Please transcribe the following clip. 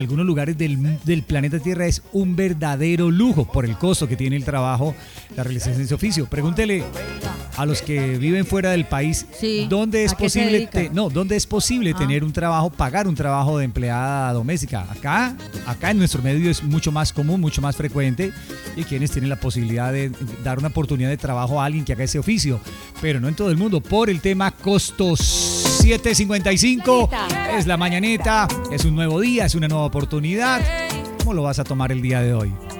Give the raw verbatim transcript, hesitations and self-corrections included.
algunos lugares del, del planeta Tierra es un verdadero lujo por el costo que tiene el trabajo, la realización de ese oficio. Pregúntele a los que viven fuera del país, Sí, ¿dónde es ¿a qué se posible dedican? te- no, dónde es posible Ah. tener un trabajo, pagar un trabajo de empleada doméstica? Acá, acá en nuestro medio es mucho más común, mucho más frecuente, y quienes tienen la posibilidad de dar una oportunidad de trabajo a alguien que haga ese oficio, pero no en todo el mundo por el tema costos. siete cincuenta y cinco es la mañanita, es un nuevo día, es una nueva oportunidad. ¿Cómo lo vas a tomar el día de hoy?